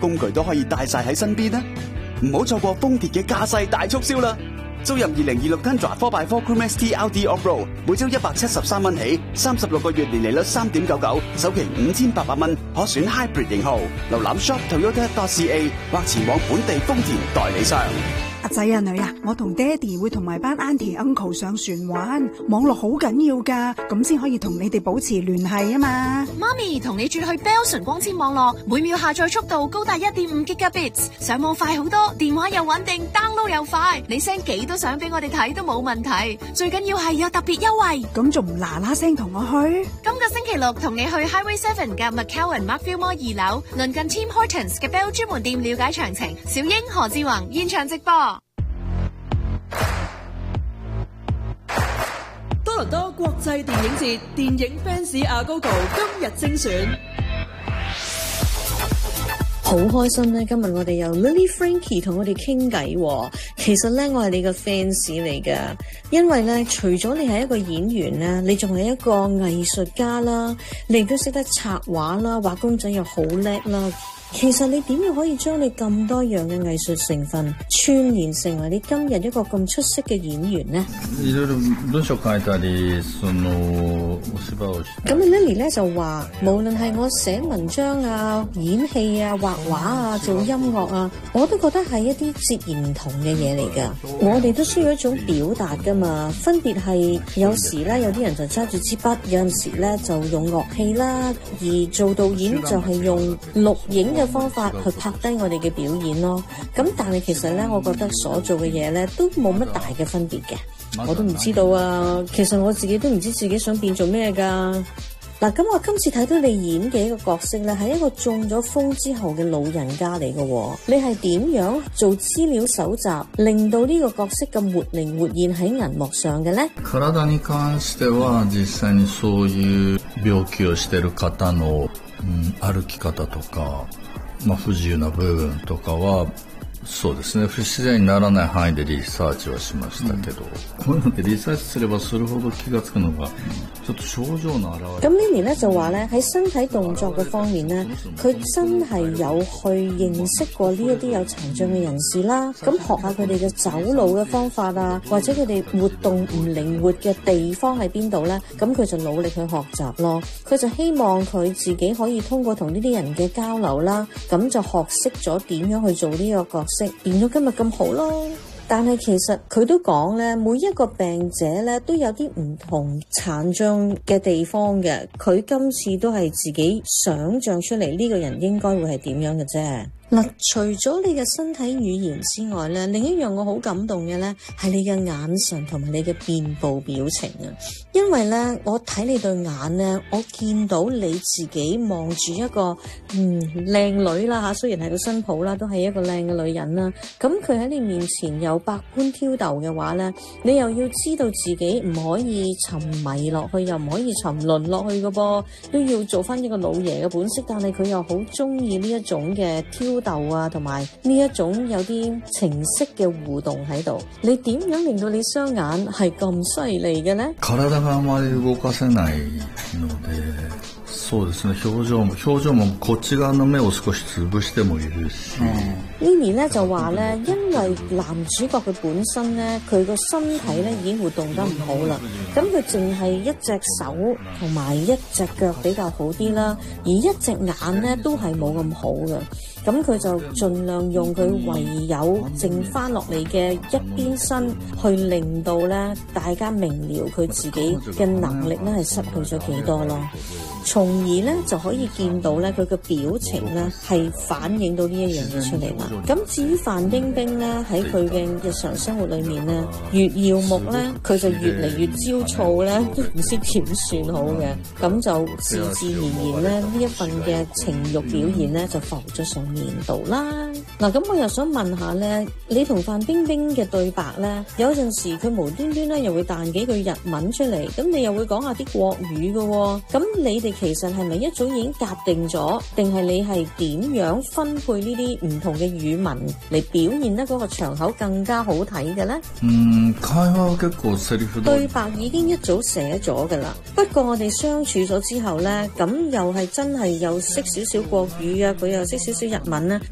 工具都可以帶晒喺身邊啦。唔好錯過豐田嘅駕駛大促銷啦！租任2026 Tundra 4x4 Cruise ST LD Off-Road， 每周173蚊起，36個月年利率 3.99%， 首期5800蚊，可選 Hybrid 型號。瀏覽 shop.toyota.ca 或前往本地豐田代理商。 阿仔啊女啊，我同爹哋會同埋班 Auntie Uncle 上船玩，網絡好緊要噶，咁先可以同你哋保持聯繫啊嘛。 媽咪同你轉去 Bell 純光纖網絡，每秒下載速度高達 1.5 Gigabits， 上網快好多，電話又穩定 ，download 又快，你 send 幾多相俾我哋睇都冇問題，最緊要係有特別優惠。 咁仲唔嗱嗱聲同我去？ 今個星期六同你去 Highway 7嘅 McCowan Markville Mall 2樓，鄰近 Tim Hortons 嘅 Bell 專門店了解詳情。小英、何志宏現場直播。 多倫多國際電影節電影 fans 阿 Gogo 今日精選， 好開心咧！今日我哋由 Lily Frankie 同我哋傾偈。其實咧，我係你嘅 fans 嚟噶，因為咧，除咗你係一個演員咧，你仲係一個藝術家啦，你亦都識得插畫啦，畫公仔又好叻啦。其實你點樣可以將你咁多樣嘅藝術成分串聯成為你今日一個咁出色嘅演員呢？咁 Lily 咧就話，無論係我寫文章啊、演戲啊、畫畫啊、做音樂啊，我都覺得係一啲截然唔同嘅嘢嚟噶。我哋都需要一種表達噶嘛，分別係有時咧有啲人就揸住支筆，有陣時咧就用樂器啦，而做導演就係用錄影嘅方法去拍低我哋嘅表演咯。咁但係其實咧，我覺得所做嘅嘢咧都冇乜大嘅分別嘅。我都唔知道啊，其實我自己都唔知自己想變做咩噶。嗱，咁我今次睇到你演嘅一個角色咧，係一個中咗風之後嘅老人家嚟嘅。你係點樣做資料搜集，令到呢個角色咁活靈活現喺銀幕上嘅咧？ 體に関しては実際にそういう病気をしている方の、歩き方とか、不自由な部分とかはそうですね、不自然にならない範囲でリサーチはしましたけど、こういうのってリサーチすればするほど気がつくのがちょっと症狀の表れ。 咁 Lily 咧就話咧喺身體動作嘅方面咧，佢真係有去認識過呢一啲有殘障嘅人士啦，咁學下佢哋嘅走路嘅方法啊，或者佢哋活動唔靈活嘅地方喺邊度咧，咁佢就努力去學習咯。佢就希望佢自己可以通過同呢啲人嘅交流啦，咁就學識咗點樣去做呢個角色，變咗今日咁好咯。但係其實佢都講咧，每一個病者咧都有啲唔同殘障嘅地方嘅，佢今次都係自己想像出嚟呢個人應該會係點樣嘅啫。嗱，除咗你嘅身體語言之外咧，另一樣我好感動嘅咧，係你嘅眼神同埋你嘅面部表情啊！因為咧，我睇你對眼咧，我見到你自己望住一個靚女啦嚇，雖然係個新抱啦，都係一個靚嘅女人啦。咁佢喺你面前有百般挑逗嘅話咧，你又要知道自己唔可以沉迷落去，又唔可以沉淪落去嘅噃，都要做翻一個老爺嘅本色。但係佢又好中意呢一種嘅挑逗啊，同埋呢一種有啲情色嘅互動喺度。你點樣令到你雙眼係咁犀利嘅呢？ 體があまり動かせないので、そうですね、表情もこっち側の目を少し潰してもいるし。 Lily 咧就話咧，因為男主角佢本身咧，佢個身體咧已經活動得唔好啦，咁佢淨係一隻手同埋一隻腳比較好啲啦，而一隻眼咧都係冇咁好嘅。咁佢就盡量用佢唯有剩翻落嚟嘅一邊身，去令到咧大家明瞭佢自己嘅能力咧係失去咗幾多咯，從而咧就可以見到咧佢嘅表情咧係反映到呢一樣嘢出嚟啦。咁至於范冰冰咧喺佢嘅日常生活裏面咧，越耀目咧佢就越嚟越焦躁咧，都唔知點算好嘅。咁就自然而然咧呢一份嘅情慾表現咧就浮咗上面度啦。嗱，咁我又想問下咧，你同范冰冰嘅對白咧，有陣時佢無端端咧又會彈幾句日文出嚟，咁你又會講下啲國語嘅喎，咁你哋其實係咪一早已經夾定咗，定係你係點樣分配呢啲唔同嘅語文嚟表現得嗰個場口更加好睇嘅咧？ 會話結構セリフ對白已經一早寫咗㗎啦，不過我哋相處咗之後咧，咁又係真係又識少少國語啊，佢又識少少日文咧。